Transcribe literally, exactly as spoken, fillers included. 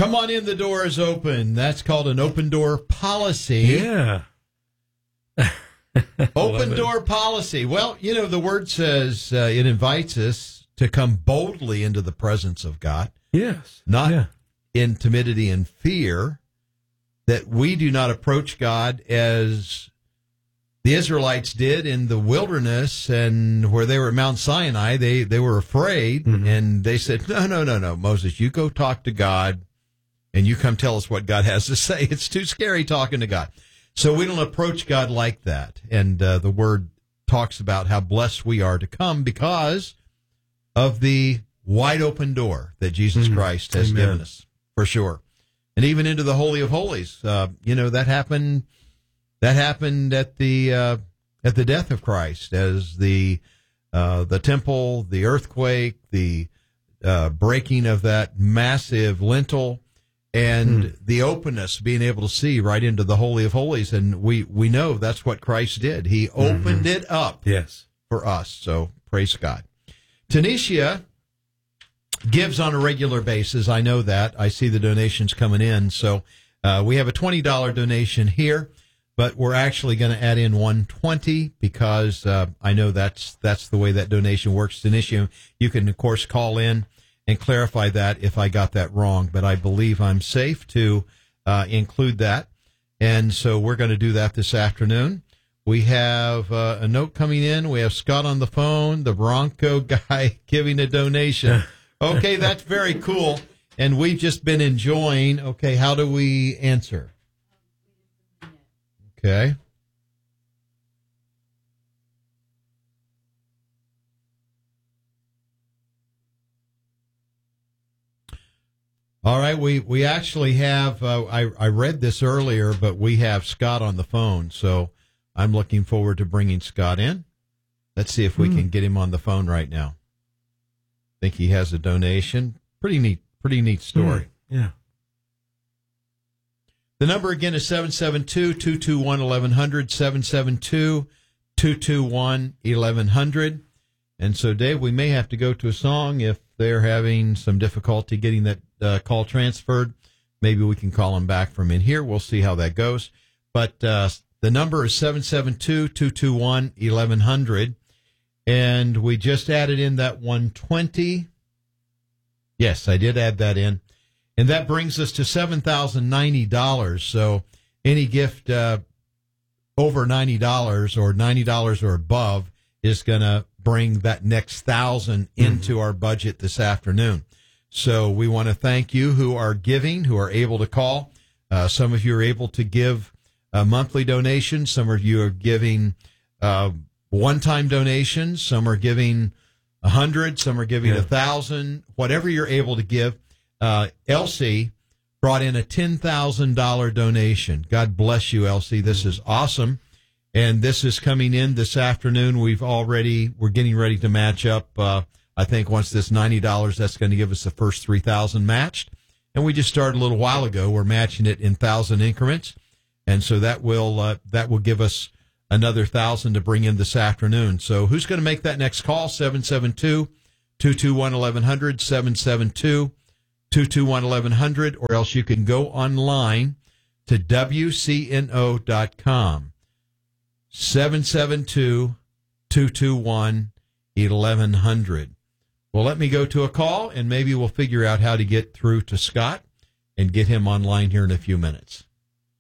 Come on in, the door is open. That's called an open door policy. Yeah. Open door policy. Well, you know, the word says uh, it invites us to come boldly into the presence of God. Yes. Not yeah. in timidity and fear, that we do not approach God as the Israelites did in the wilderness, and where they were at Mount Sinai, they, they were afraid, mm-hmm. and they said, no, no, no, no, Moses, you go talk to God, and you come tell us what God has to say. It's too scary talking to God. So we don't approach God like that. And uh, the word talks about how blessed we are to come because of the wide open door that Jesus mm-hmm. Christ has Amen. given us, for sure. And even into the Holy of Holies. Uh, you know, that happened that happened at the uh, at the death of Christ, as the uh, the temple, the earthquake, the uh, breaking of that massive lintel, and mm. the openness, being able to see right into the Holy of Holies. And we, we know that's what Christ did. He opened mm-hmm. it up yes. for us. So praise God. Tanisha gives on a regular basis. I know that. I see the donations coming in. So uh, we have a twenty dollars donation here, but we're actually going to add in one hundred twenty dollars because uh, I know that's that's the way that donation works. Tanisha, you can, of course, call in and clarify that if I got that wrong, but I believe I'm safe to uh, include that. And so we're going to do that this afternoon. We have uh, a note coming in. We have Scott on the phone, the Bronco guy giving a donation. Okay, that's very cool. And we've just been enjoying. Okay, how do we answer? Okay. All right, we, we actually have, uh, I, I read this earlier, but we have Scott on the phone, so I'm looking forward to bringing Scott in. Let's see if we mm. can get him on the phone right now. I think he has a donation. Pretty neat, pretty neat story. Mm. Yeah. The number again is seven seven two, two two one, eleven hundred, seven seven two, two two one, eleven hundred. And so, Dave, we may have to go to a song if they're having some difficulty getting that uh, call transferred. Maybe we can call them back from in here. We'll see how that goes. But uh, the number is seven seven two, two two one, eleven hundred. And we just added in that one hundred twenty. Yes, I did add that in. And that brings us to seven thousand ninety dollars. So any gift uh, over ninety dollars or ninety dollars or above is going to bring that next thousand into our budget this afternoon. So we want to thank you who are giving, who are able to call. Uh, some of you are able to give a monthly donation. Some of you are giving uh, one-time donations. Some are giving a hundred. Some are giving a yeah. thousand. Whatever you're able to give. Uh, Elsie brought in a ten thousand dollars donation. God bless you, Elsie. This is awesome. And this is coming in this afternoon. We've already, we're getting ready to match up. Uh, I think once this ninety dollars, that's going to give us the first three thousand matched. And we just started a little while ago. We're matching it in thousand increments. And so that will, uh, that will give us another thousand to bring in this afternoon. So who's going to make that next call? seven seven two, two two one, eleven hundred, seven seven two, two two one, eleven hundred, or else you can go online to W C N O dot com. seven seven two, two two one, eleven hundred. Well, let me go to a call, and maybe we'll figure out how to get through to Scott and get him online here in a few minutes.